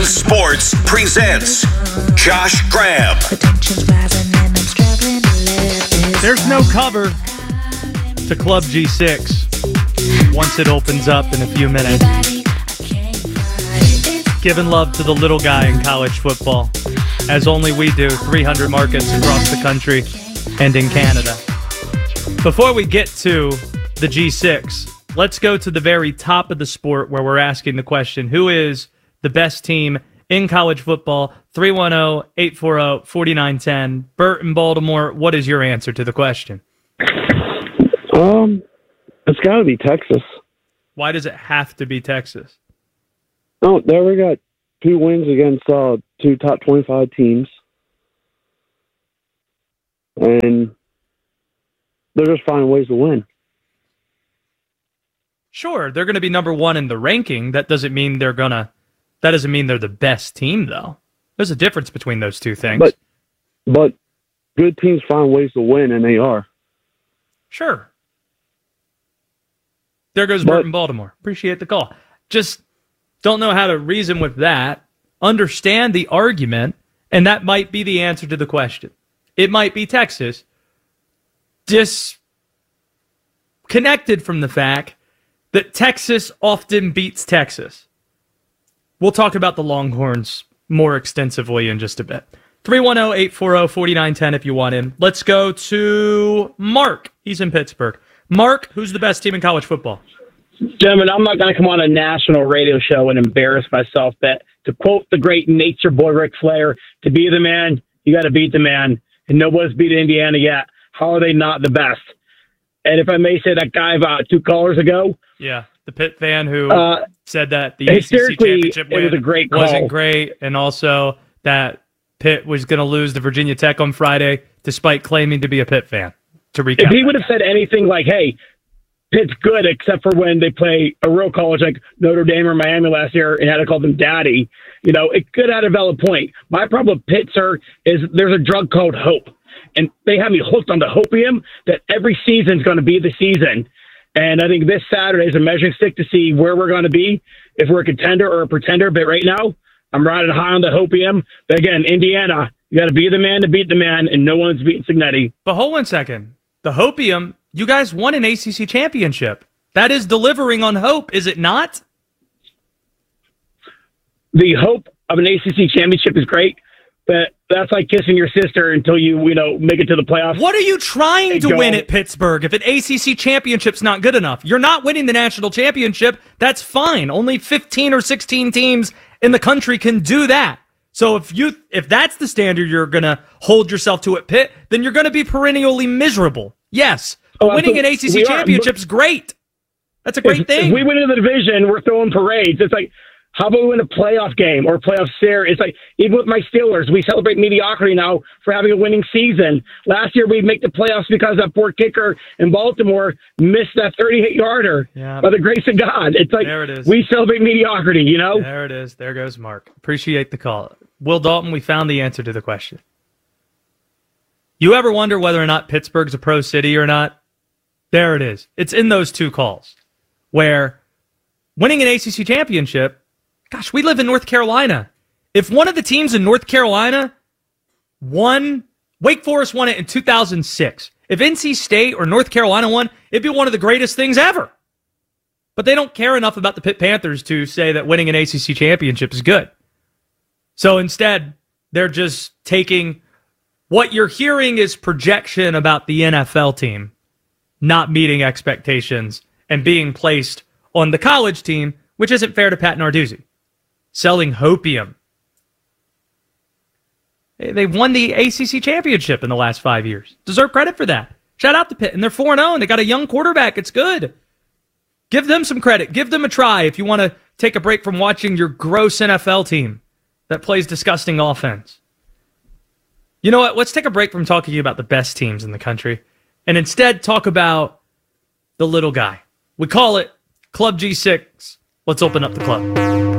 Sports presents Josh Graham. There's no cover to Club G6 once it opens up in a few minutes. Giving love to the little guy in college football, as only we do, 300 markets across the country and in Canada. Before we get to the G6, let's go to the very top of the sport where we're asking the question, who is the best team in college football? 310-840-4910. Bert in Baltimore, what is your answer to the question? It's got to be Texas. Why does it have to be Texas? Oh, there we got 2 wins against 2 top 25 teams. And they're just finding ways to win. Sure, they're going to be number one in the ranking. That doesn't mean they're the best team, though. There's a difference between those two things. But good teams find ways to win, and they are. Sure. There goes Bert in Baltimore. Appreciate the call. Just don't know how to reason with that. Understand the argument, and that might be the answer to the question. It might be Texas, disconnected from the fact that Texas often beats Texas. We'll talk about the Longhorns more extensively in just a bit. 310-840-4910 if you want in. Let's go to Mark. He's in Pittsburgh. Mark, who's the best team in college football? Gentlemen, I'm not going to come on a national radio show and embarrass myself, but to quote the great nature boy Ric Flair, to be the man, you got to beat the man. And nobody's beat Indiana yet. How are they not the best? And if I may say, that guy about 2 callers ago. Yeah, the Pitt fan who said that the ACC championship win wasn't great, and also that Pitt was going to lose to Virginia Tech on Friday, despite claiming to be a Pitt fan. To recap, if he would have said anything like, hey, Pitt's good except for when they play a real college like Notre Dame or Miami last year and had to call them daddy, it could have a valid point. My problem with Pitt, sir, is there's a drug called hope. And they have me hooked on the hopium that every season's going to be the season. And I think this Saturday is a measuring stick to see where we're going to be, if we're a contender or a pretender. But right now, I'm riding high on the hopium. But again, Indiana, you got to be the man to beat the man, and no one's beating Cignetti. But hold one second. The hopium, you guys won an ACC championship. That is delivering on hope, is it not? The hope of an ACC championship is great, but that's like kissing your sister until you make it to the playoffs. What are you trying to win at Pittsburgh if an ACC championship's not good enough? You're not winning the national championship. That's fine. Only 15 or 16 teams in the country can do that. So if that's the standard you're going to hold yourself to at Pitt, then you're going to be perennially miserable. Yes. But winning an ACC championship's great. That's a great thing. If we win in the division, we're throwing parades. It's like, how about we win a playoff game or a playoff series? It's like, even with my Steelers, we celebrate mediocrity now for having a winning season. Last year, we'd make the playoffs because that poor kicker in Baltimore missed that 38-yarder by the grace of God. It's like, there it is. We celebrate mediocrity, There it is. There goes Mark. Appreciate the call. Will Dalton, we found the answer to the question. You ever wonder whether or not Pittsburgh's a pro city or not? There it is. It's in those 2 calls where winning an ACC championship, gosh, we live in North Carolina. If one of the teams in North Carolina won, Wake Forest won it in 2006. If NC State or North Carolina won, it'd be one of the greatest things ever. But they don't care enough about the Pitt Panthers to say that winning an ACC championship is good. So instead, they're just taking what you're hearing is projection about the NFL team not meeting expectations and being placed on the college team, which isn't fair to Pat Narduzzi. Selling hopium. They won the ACC championship in the last 5 years. Deserve credit for that. Shout out to Pitt. And they're 4-0, and they got a young quarterback. It's good. Give them some credit. Give them a try if you want to take a break from watching your gross NFL team that plays disgusting offense. You know what? Let's take a break from talking about the best teams in the country and instead talk about the little guy. We call it Club G6. Let's open up the club.